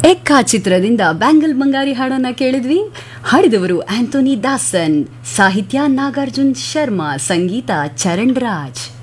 ಎಕ್ಕಾ ಚಿತ್ರದಿಂದ ಬ್ಯಾಂಗಲ್ ಬಂಗಾರಿ ಹಾಡನ್ನ ಕೇಳಿದ್ವಿ. ಹಾಡಿದವರು ಆಂಥೋನಿ ದಾಸನ್, ಸಾಹಿತ್ಯ ನಾಗಾರ್ಜುನ್ ಶರ್ಮಾ, ಸಂಗೀತ ಚರಣ್ ರಾಜ್.